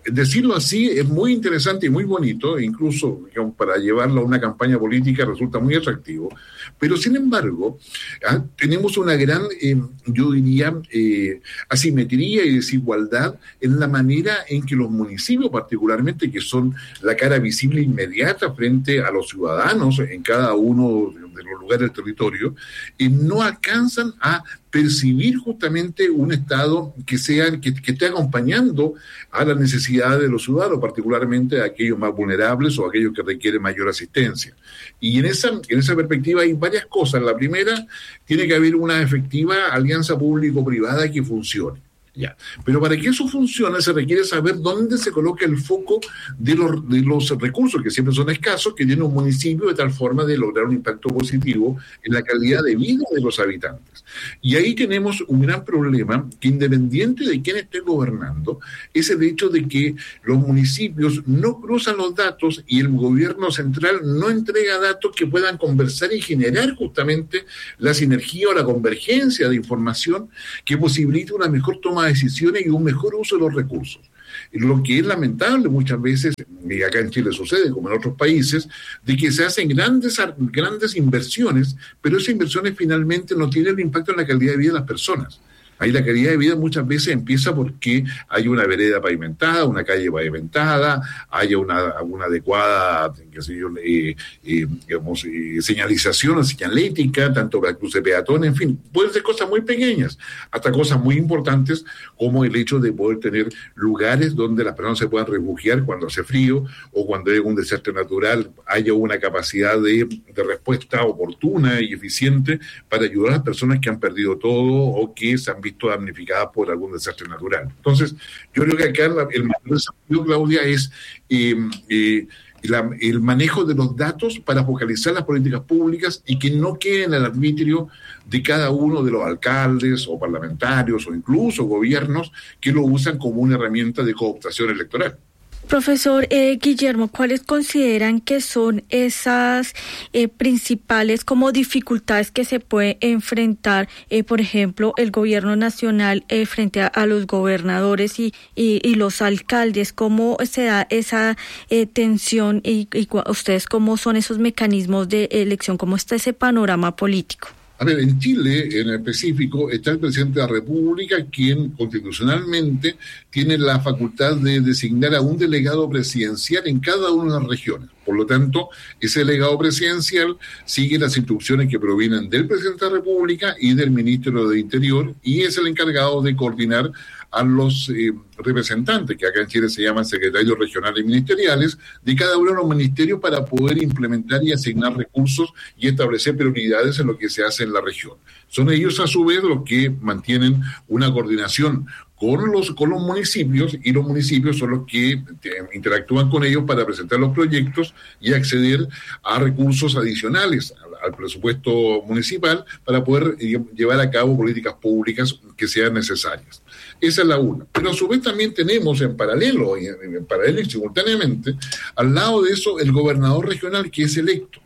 decirlo así es muy interesante y muy bonito, incluso digamos, para llevarlo a una campaña política resulta muy atractivo, pero sin embargo ¿ah? tenemos una gran, eh, yo diría, eh, asimetría y desigualdad en la manera en que los municipios particularmente, que son la cara visible inmediata frente a los ciudadanos en cada uno de los lugares del territorio, eh, no alcanzan a percibir justamente un Estado que sea que, que esté acompañando a las necesidades de los ciudadanos, particularmente a aquellos más vulnerables o aquellos que requieren mayor asistencia. Y en esa, en esa perspectiva hay varias cosas. La primera, tiene que haber una efectiva alianza público-privada que funcione. Ya. Pero para que eso funcione se requiere saber dónde se coloca el foco de los, de los recursos, que siempre son escasos, que tiene un municipio, de tal forma de lograr un impacto positivo en la calidad de vida de los habitantes. Y ahí tenemos un gran problema que, independiente de quién esté gobernando, es el hecho de que los municipios no cruzan los datos y el gobierno central no entrega datos que puedan conversar y generar justamente la sinergia o la convergencia de información que posibilite una mejor toma de decisiones y un mejor uso de los recursos. Lo que es lamentable muchas veces, y acá en Chile sucede como en otros países, de que se hacen grandes, grandes inversiones, pero esas inversiones finalmente no tienen el impacto en la calidad de vida de las personas. Ahí la calidad de vida muchas veces empieza porque hay una vereda pavimentada, una calle pavimentada, haya una, una adecuada qué sé yo, eh, eh, digamos, eh, señalización, señalética, tanto para cruce peatón, en fin, pueden ser cosas muy pequeñas, hasta cosas muy importantes como el hecho de poder tener lugares donde las personas se puedan refugiar cuando hace frío o cuando hay un desastre natural, haya una capacidad de, de respuesta oportuna y eficiente para ayudar a las personas que han perdido todo o que se han visto damnificadas por algún desastre natural. Entonces, yo creo que acá la, el mayor desafío, Claudia, es eh, eh, la, el manejo de los datos para focalizar las políticas públicas y que no queden al arbitrio de cada uno de los alcaldes o parlamentarios o incluso gobiernos que lo usan como una herramienta de cooptación electoral.
Profesor eh, Guillermo, ¿cuáles consideran que son esas eh, principales como dificultades que se puede enfrentar, eh, por ejemplo, el gobierno nacional eh, frente a, a los gobernadores y, y, y los alcaldes? ¿Cómo se da esa eh, tensión y, y ustedes cómo son esos mecanismos de elección? ¿Cómo está ese panorama político?
A ver, en Chile, en específico, está el presidente de la República, quien constitucionalmente tiene la facultad de designar a un delegado presidencial en cada una de las regiones. Por lo tanto, ese delegado presidencial sigue las instrucciones que provienen del presidente de la República y del ministro de Interior, y es el encargado de coordinar a los eh, representantes, que acá en Chile se llaman secretarios regionales ministeriales, de cada uno de los ministerios para poder implementar y asignar recursos y establecer prioridades en lo que se hace en la región. Son ellos, a su vez, los que mantienen una coordinación con los, con los municipios, y los municipios son los que interactúan con ellos para presentar los proyectos y acceder a recursos adicionales al, al presupuesto municipal para poder llevar a cabo políticas públicas que sean necesarias. Esa es la una. Pero a su vez también tenemos en paralelo, y en, en paralelo y simultáneamente, al lado de eso, el gobernador regional, que es electo.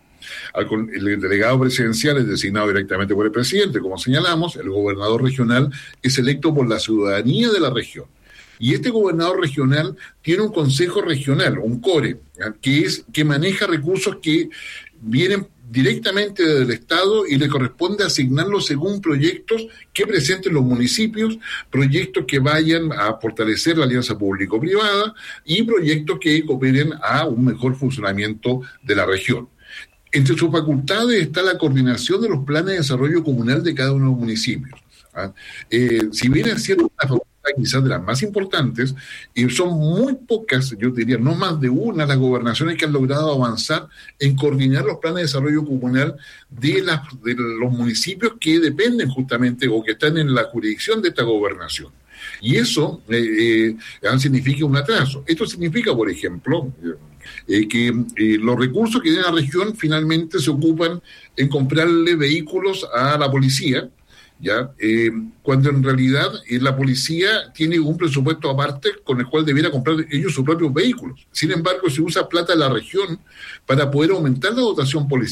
El delegado presidencial es designado directamente por el presidente, como señalamos. El gobernador regional es electo por la ciudadanía de la región. Y este gobernador regional tiene un consejo regional, un core, que es que maneja recursos que vienen directamente del Estado y le corresponde asignarlos según proyectos que presenten los municipios, proyectos que vayan a fortalecer la alianza público-privada y proyectos que cooperen a un mejor funcionamiento de la región. Entre sus facultades está la coordinación de los planes de desarrollo comunal de cada uno de los municipios. ¿Ah? Eh, si bien es cierto, la facultad quizás de las más importantes, y son muy pocas, yo diría, no más de una, las gobernaciones que han logrado avanzar en coordinar los planes de desarrollo comunal de, las, de los municipios que dependen justamente o que están en la jurisdicción de esta gobernación. Y eso eh, eh, significa un atraso. Esto significa, por ejemplo, eh, que eh, los recursos que tiene la región finalmente se ocupan en comprarle vehículos a la policía, ¿ya? Eh, cuando en realidad eh, la policía tiene un presupuesto aparte con el cual debiera comprar ellos sus propios vehículos. Sin embargo, se usa plata de la región para poder aumentar la dotación policial.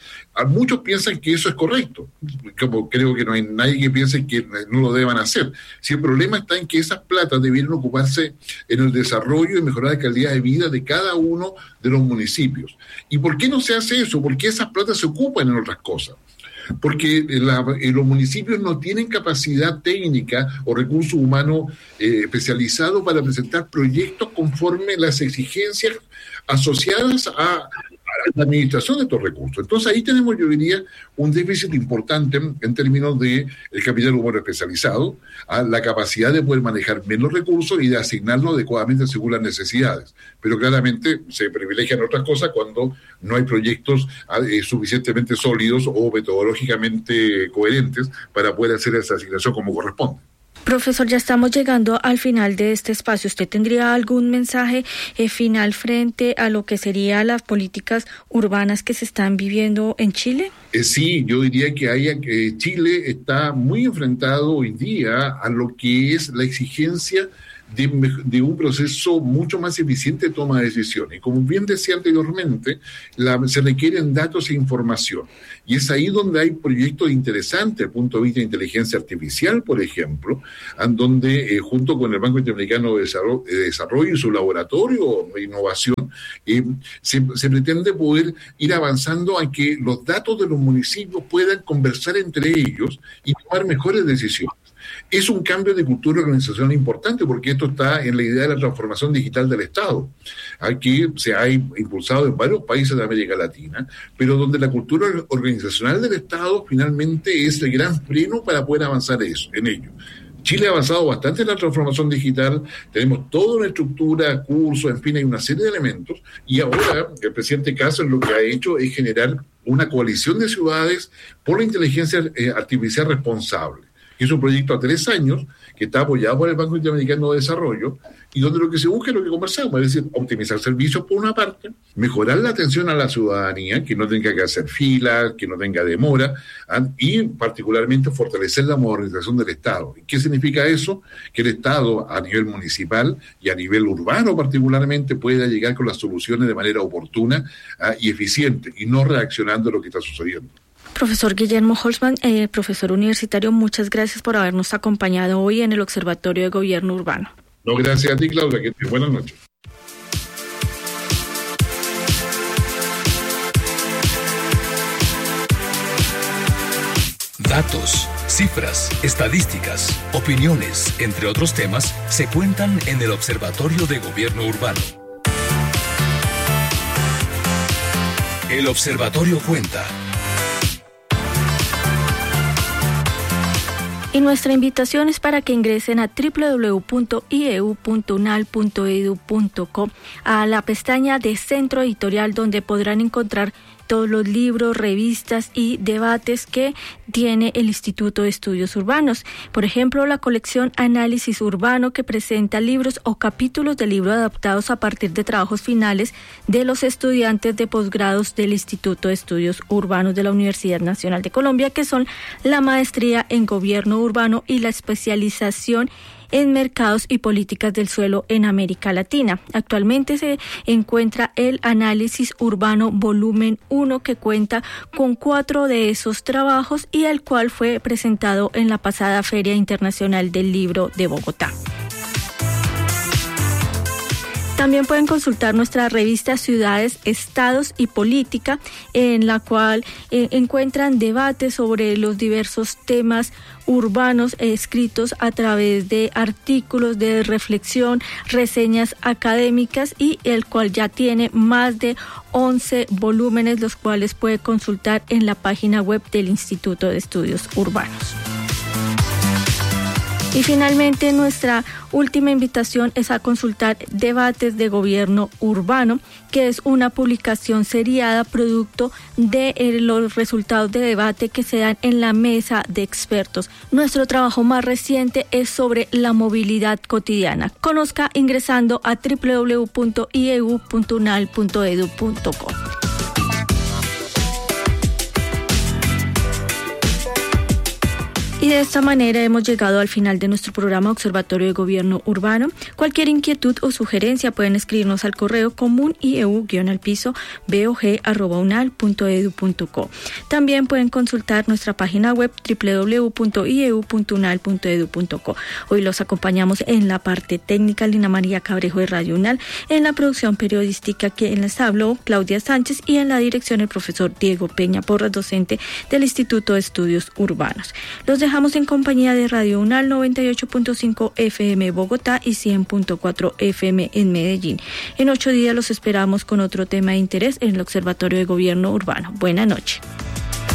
A muchos piensan que eso es correcto, como creo que no hay nadie que piense que no lo deban hacer. Si el problema está en que esas platas debieran ocuparse en el desarrollo y mejorar la calidad de vida de cada uno de los municipios. ¿Y por qué no se hace eso? ¿Por qué esas platas se ocupan en otras cosas? Porque la, los municipios no tienen capacidad técnica o recursos humanos eh, especializados para presentar proyectos conforme las exigencias asociadas a, a la administración de estos recursos. Entonces ahí tenemos, yo diría, un déficit importante en términos de el capital humano especializado, a la capacidad de poder manejar menos recursos y de asignarlos adecuadamente según las necesidades. Pero claramente se privilegian otras cosas cuando no hay proyectos eh, suficientemente sólidos o metodológicamente coherentes para poder hacer esa asignación como corresponde.
Profesor, ya estamos llegando al final de este espacio. ¿Usted tendría algún mensaje eh, final frente a lo que serían las políticas urbanas que se están viviendo en Chile?
Eh, sí, yo diría que haya, eh, Chile está muy enfrentado hoy día a lo que es la exigencia De, de un proceso mucho más eficiente de toma de decisiones. Y como bien decía anteriormente, la, se requieren datos e información. Y es ahí donde hay proyectos interesantes desde el punto de vista de inteligencia artificial, por ejemplo, en donde eh, junto con el Banco Interamericano de Desarrollo, de Desarrollo y su laboratorio de innovación, eh, se, se pretende poder ir avanzando a que los datos de los municipios puedan conversar entre ellos y tomar mejores decisiones. Es un cambio de cultura organizacional importante porque esto está en la idea de la transformación digital del Estado, que se ha impulsado en varios países de América Latina, pero donde la cultura organizacional del Estado finalmente es el gran freno para poder avanzar eso, en ello. Chile ha avanzado bastante en la transformación digital, tenemos toda una estructura, cursos, en fin, hay una serie de elementos, y ahora el presidente Kastler lo que ha hecho es generar una coalición de ciudades por la inteligencia artificial responsable. Es un proyecto a tres años que está apoyado por el Banco Interamericano de Desarrollo y donde lo que se busca es lo que conversamos, es decir, optimizar servicios por una parte, mejorar la atención a la ciudadanía, que no tenga que hacer filas, que no tenga demora, y particularmente fortalecer la modernización del Estado. ¿Y qué significa eso? Que el Estado a nivel municipal y a nivel urbano particularmente pueda llegar con las soluciones de manera oportuna y eficiente y no reaccionando a lo que está sucediendo.
Profesor Guillermo Holzman, eh, profesor universitario, muchas gracias por habernos acompañado hoy en el Observatorio de Gobierno Urbano.
No, gracias a ti, Claudia. Que te... Buenas noches.
Datos, cifras, estadísticas, opiniones, entre otros temas, se cuentan en el Observatorio de Gobierno Urbano. El Observatorio cuenta.
Y nuestra invitación es para que ingresen a doble u doble u doble u punto i e u punto u n a l punto e d u punto co a la pestaña de Centro Editorial, donde podrán encontrar todos los libros, revistas y debates que tiene el Instituto de Estudios Urbanos. Por ejemplo, la colección Análisis Urbano, que presenta libros o capítulos de libros adaptados a partir de trabajos finales de los estudiantes de posgrados del Instituto de Estudios Urbanos de la Universidad Nacional de Colombia, que son la maestría en Gobierno Urbano y la especialización en mercados y políticas del suelo en América Latina. Actualmente se encuentra el Análisis Urbano Volumen uno, que cuenta con cuatro de esos trabajos y el cual fue presentado en la pasada Feria Internacional del Libro de Bogotá. También pueden consultar nuestra revista Ciudades, Estados y Política, en la cual eh, encuentran debates sobre los diversos temas urbanos eh, escritos a través de artículos de reflexión, reseñas académicas, y el cual ya tiene más de once volúmenes, los cuales puede consultar en la página web del Instituto de Estudios Urbanos. Y finalmente, nuestra última invitación es a consultar Debates de Gobierno Urbano, que es una publicación seriada producto de eh, los resultados de debate que se dan en la mesa de expertos. Nuestro trabajo más reciente es sobre la movilidad cotidiana. Conozca ingresando a doble u doble u doble u punto i e u punto u n a l punto e d u punto co. Y de esta manera hemos llegado al final de nuestro programa Observatorio de Gobierno Urbano. Cualquier inquietud o sugerencia pueden escribirnos al correo común I E U-al-piso bog arroba unal punto edu punto co. También pueden consultar nuestra página web doble u doble u doble u punto i e u punto unal punto edu punto co. Hoy los acompañamos en la parte técnica Lina María Cabrejo de Radio Unal, en la producción periodística que les habló Claudia Sánchez y en la dirección el profesor Diego Peña Porras, docente del Instituto de Estudios Urbanos. Los dejamos en compañía de Radio Unal noventa y ocho punto cinco F M Bogotá y cien punto cuatro F M en Medellín. En ocho días los esperamos con otro tema de interés en el Observatorio de Gobierno Urbano. Buenas noches.